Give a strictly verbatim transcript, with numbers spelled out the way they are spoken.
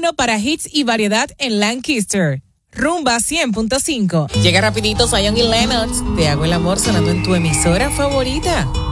uno para hits y variedad en Lancaster. Rumba cien punto cinco. Llega rapidito Zion y Lennox. Te hago el amor sonando en tu emisora favorita.